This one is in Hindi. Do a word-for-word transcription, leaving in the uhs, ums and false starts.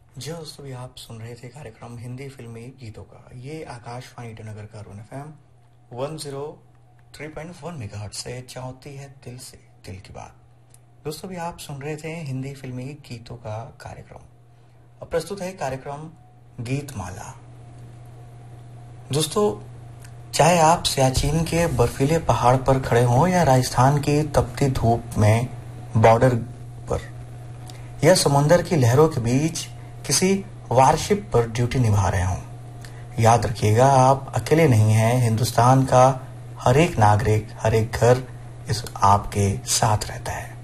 जी दोस्तों, भी आप सुन रहे थे कार्यक्रम हिंदी फिल्मी गीतों का। ये आकाशवाणी ईटानगर का Arun F M one zero three point one megahertz से चाहती है दिल से दिल की बात। दोस्तों, भी आप सुन रहे थे हिंदी फिल्मी गीतों का कार्यक्रम। अब प्रस्तुत है कार्यक्रम गीत माला। दोस्तों, चाहे आप सियाचिन के बर्फीले पहाड़ पर खड़े हों या राजस्थान की तपती धूप में बॉर्डर पर या समुंदर की लहरों के बीच किसी वारशिप पर ड्यूटी निभा रहे हों, याद रखिएगा आप अकेले नहीं हैं। हिंदुस्तान का हर एक नागरिक, हर एक घर इस आपके साथ रहता है।